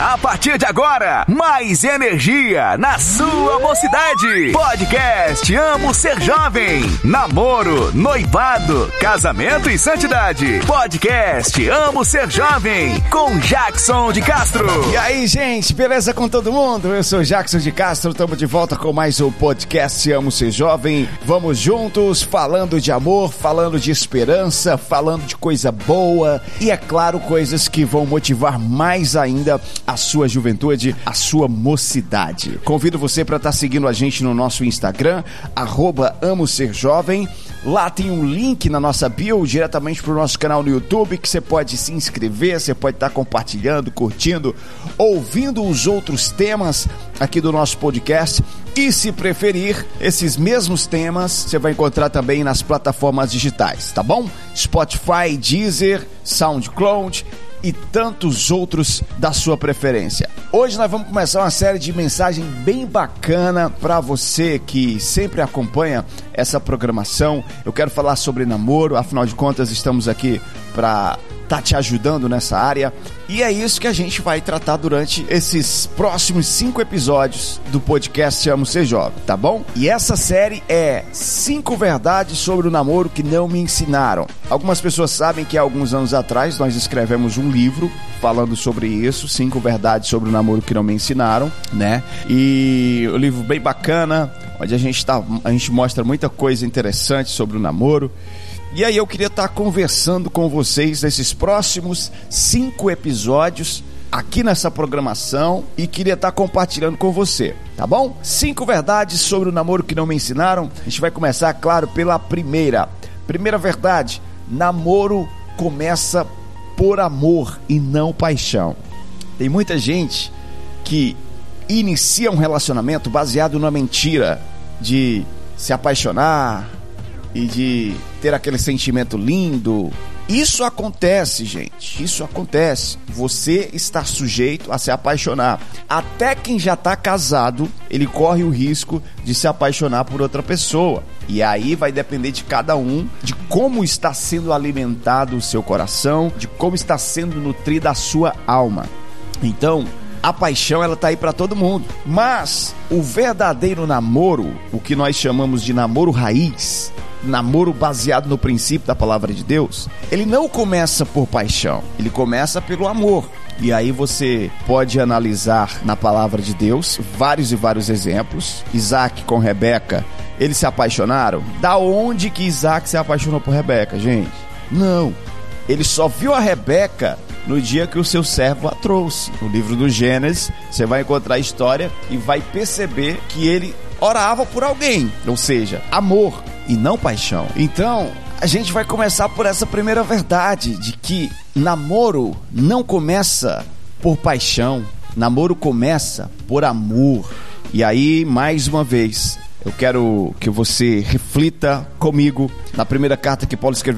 A partir de agora, mais energia na sua mocidade. Podcast Amo Ser Jovem. Namoro, noivado, casamento e santidade. Podcast Amo Ser Jovem, com Jackson de Castro. E aí, gente, beleza com todo mundo? Eu sou Jackson de Castro, estamos de volta com mais um podcast Amo Ser Jovem. Vamos juntos, falando de amor, falando de esperança, falando de coisa boa e, é claro, coisas que vão motivar mais ainda a sua juventude, a sua mocidade. Convido você para estar seguindo a gente no nosso Instagram, @AmoSerJovem. Lá tem um link na nossa bio, diretamente para o nosso canal no YouTube, que você pode se inscrever, você pode estar compartilhando, curtindo, ouvindo os outros temas aqui do nosso podcast. E se preferir, esses mesmos temas você vai encontrar também nas plataformas digitais, tá bom? Spotify, Deezer, SoundCloud e tantos outros da sua preferência. Hoje nós vamos começar uma série de mensagens bem bacana para você que sempre acompanha essa programação. Eu quero falar sobre namoro, afinal de contas estamos aqui para estar te ajudando nessa área. E é isso que a gente vai tratar durante esses próximos 5 episódios do podcast Amo Ser Jovem, tá bom? E essa série é 5 verdades sobre o namoro que não me ensinaram. Algumas pessoas sabem que há alguns anos atrás nós escrevemos um livro falando sobre isso, 5 verdades sobre o namoro que não me ensinaram, né? E o livro bem bacana, onde a gente mostra muita coisa interessante sobre o namoro. E aí eu queria estar conversando com vocês nesses próximos 5 episódios aqui nessa programação e queria estar compartilhando com você, tá bom? 5 verdades sobre o namoro que não me ensinaram. A gente vai começar, claro, pela primeira. Primeira verdade: namoro começa por amor e não paixão. Tem muita gente que inicia um relacionamento baseado na mentira de se apaixonar e de ter aquele sentimento lindo. Isso acontece, gente, isso acontece. Você está sujeito a se apaixonar. Até quem já está casado, ele corre o risco de se apaixonar por outra pessoa. E aí vai depender de cada um, de como está sendo alimentado o seu coração, de como está sendo nutrida a sua alma. Então, a paixão, ela tá aí para todo mundo. Mas o verdadeiro namoro, o que nós chamamos de namoro raiz, namoro baseado no princípio da palavra de Deus, ele não começa por paixão, ele começa pelo amor. E aí você pode analisar na palavra de Deus vários e vários exemplos. Isaac com Rebeca, eles se apaixonaram? Da onde que Isaac se apaixonou por Rebeca, gente? Não, ele só viu a Rebeca no dia que o seu servo a trouxe. No livro do Gênesis, você vai encontrar a história e vai perceber que ele orava por alguém, ou seja, amor e não paixão. Então, a gente vai começar por essa primeira verdade, de que namoro não começa por paixão, namoro começa por amor. E aí, mais uma vez, eu quero que você reflita comigo na primeira carta que Paulo escreveu